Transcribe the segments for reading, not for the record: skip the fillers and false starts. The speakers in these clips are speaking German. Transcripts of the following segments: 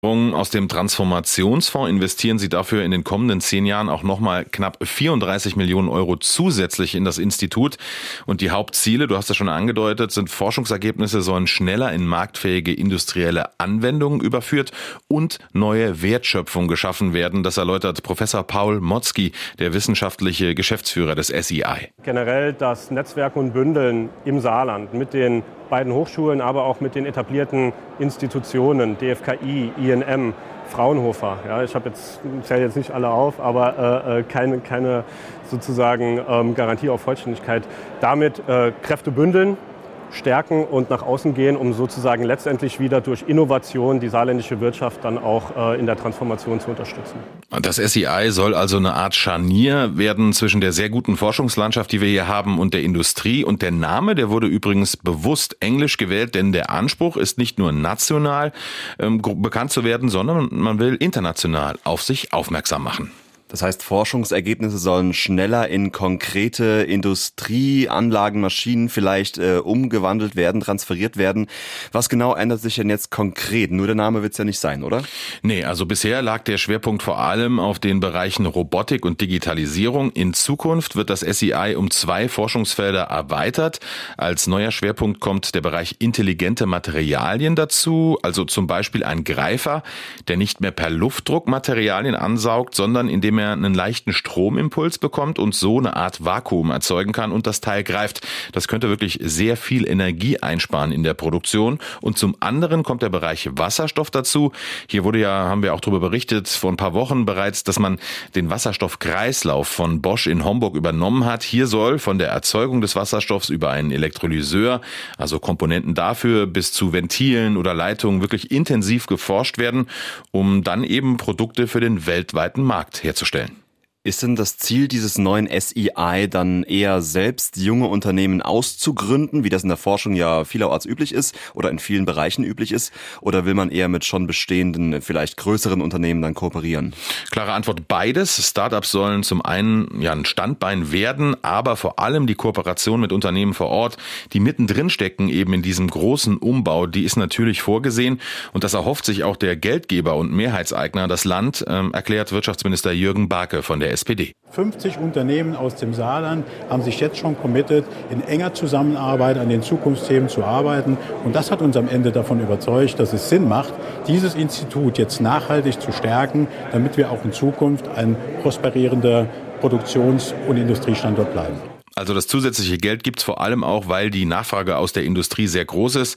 Aus dem Transformationsfonds investieren sie dafür in den kommenden 10 Jahren auch nochmal knapp 34 Millionen Euro zusätzlich in das Institut. Und die Hauptziele, du hast es schon angedeutet, sind Forschungsergebnisse sollen schneller in marktfähige industrielle Anwendungen überführt und neue Wertschöpfung geschaffen werden. Das erläutert Professor Paul Motzki, der wissenschaftliche Geschäftsführer des SEI. Generell das Netzwerk und Bündeln im Saarland mit den beiden Hochschulen, aber auch mit den etablierten Institutionen, DFKI, INM, Fraunhofer. Ja, ich zähle jetzt nicht alle auf, aber keine sozusagen Garantie auf Vollständigkeit. Damit Kräfte bündeln, stärken und nach außen gehen, um sozusagen letztendlich wieder durch Innovation die saarländische Wirtschaft dann auch in der Transformation zu unterstützen. Das SEI soll also eine Art Scharnier werden zwischen der sehr guten Forschungslandschaft, die wir hier haben, und der Industrie. Und der Name, der wurde übrigens bewusst englisch gewählt, denn der Anspruch ist nicht nur national bekannt zu werden, sondern man will international auf sich aufmerksam machen. Das heißt, Forschungsergebnisse sollen schneller in konkrete Industrieanlagen, Maschinen vielleicht umgewandelt werden, transferiert werden. Was genau ändert sich denn jetzt konkret? Nur der Name wird es ja nicht sein, oder? Nee, also bisher lag der Schwerpunkt vor allem auf den Bereichen Robotik und Digitalisierung. In Zukunft wird das SEI um 2 Forschungsfelder erweitert. Als neuer Schwerpunkt kommt der Bereich intelligente Materialien dazu, also zum Beispiel ein Greifer, der nicht mehr per Luftdruck Materialien ansaugt, sondern indem er einen leichten Stromimpuls bekommt und so eine Art Vakuum erzeugen kann und das Teil greift. Das könnte wirklich sehr viel Energie einsparen in der Produktion. Und zum anderen kommt der Bereich Wasserstoff dazu. Hier haben wir auch darüber berichtet, vor ein paar Wochen bereits, dass man den Wasserstoffkreislauf von Bosch in Homburg übernommen hat. Hier soll von der Erzeugung des Wasserstoffs über einen Elektrolyseur, also Komponenten dafür, bis zu Ventilen oder Leitungen wirklich intensiv geforscht werden, um dann eben Produkte für den weltweiten Markt herzustellen. Ist denn das Ziel dieses neuen SEI dann eher selbst junge Unternehmen auszugründen, wie das in der Forschung ja vielerorts üblich ist oder in vielen Bereichen üblich ist? Oder will man eher mit schon bestehenden, vielleicht größeren Unternehmen dann kooperieren? Klare Antwort, beides. Startups sollen zum einen ein Standbein werden, aber vor allem die Kooperation mit Unternehmen vor Ort, die mittendrin stecken eben in diesem großen Umbau, die ist natürlich vorgesehen. Und das erhofft sich auch der Geldgeber und Mehrheitseigner, das Land, erklärt Wirtschaftsminister Jürgen Barke von der SPD. 50 Unternehmen aus dem Saarland haben sich jetzt schon committed, in enger Zusammenarbeit an den Zukunftsthemen zu arbeiten. Und das hat uns am Ende davon überzeugt, dass es Sinn macht, dieses Institut jetzt nachhaltig zu stärken, damit wir auch in Zukunft ein prosperierender Produktions- und Industriestandort bleiben. Also das zusätzliche Geld gibt's vor allem auch, weil die Nachfrage aus der Industrie sehr groß ist.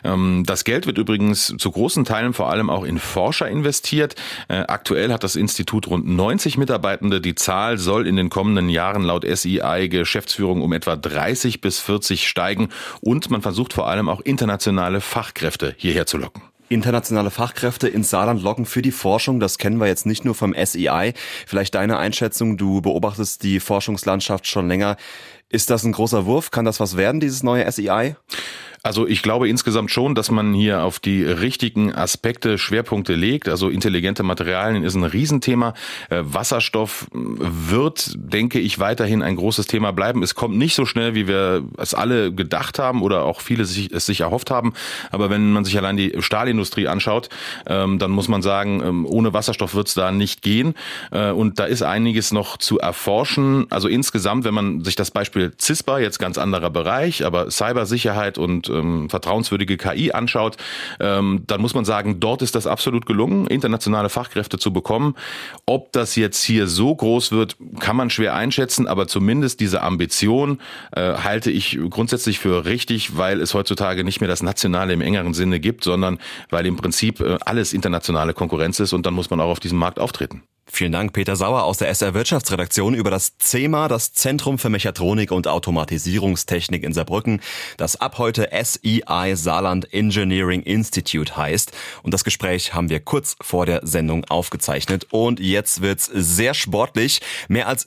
Das Geld wird übrigens zu großen Teilen vor allem auch in Forscher investiert. Aktuell hat das Institut rund 90 Mitarbeitende. Die Zahl soll in den kommenden Jahren laut SEI-Geschäftsführung um etwa 30 bis 40 steigen. Und man versucht vor allem auch internationale Fachkräfte hierher zu locken. Internationale Fachkräfte ins Saarland locken für die Forschung, das kennen wir jetzt nicht nur vom SEI. Vielleicht deine Einschätzung, du beobachtest die Forschungslandschaft schon länger. Ist das ein großer Wurf? Kann das was werden, dieses neue SEI? Also ich glaube insgesamt schon, dass man hier auf die richtigen Aspekte Schwerpunkte legt. Also intelligente Materialien ist ein Riesenthema. Wasserstoff wird, denke ich, weiterhin ein großes Thema bleiben. Es kommt nicht so schnell, wie wir es alle gedacht haben oder auch viele es sich erhofft haben. Aber wenn man sich allein die Stahlindustrie anschaut, dann muss man sagen, ohne Wasserstoff wird es da nicht gehen. Und da ist einiges noch zu erforschen. Also insgesamt, wenn man sich das Beispiel CISPA, jetzt ganz anderer Bereich, aber Cybersicherheit und vertrauenswürdige KI anschaut, dann muss man sagen, dort ist das absolut gelungen, internationale Fachkräfte zu bekommen. Ob das jetzt hier so groß wird, kann man schwer einschätzen, aber zumindest diese Ambition halte ich grundsätzlich für richtig, weil es heutzutage nicht mehr das Nationale im engeren Sinne gibt, sondern weil im Prinzip alles internationale Konkurrenz ist und dann muss man auch auf diesem Markt auftreten. Vielen Dank, Peter Sauer aus der SR Wirtschaftsredaktion über das CEMA, das Zentrum für Mechatronik und Automatisierungstechnik in Saarbrücken, das ab heute SEI Saarland Engineering Institute heißt. Und das Gespräch haben wir kurz vor der Sendung aufgezeichnet. Und jetzt wird's sehr sportlich. Mehr als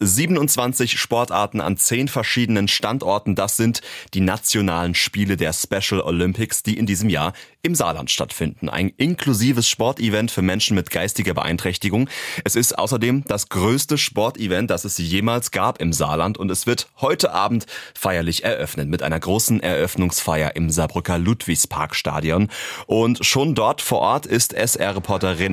27 Sportarten an 10 verschiedenen Standorten. Das sind die nationalen Spiele der Special Olympics, die in diesem Jahr im Saarland stattfinden. Ein inklusives Sportevent für Menschen mit geistiger Beeinträchtigung. Es ist außerdem das größte Sportevent, das es jemals gab im Saarland und es wird heute Abend feierlich eröffnet mit einer großen Eröffnungsfeier im Saarbrücker Ludwigsparkstadion. Und schon dort vor Ort ist SR-Reporter René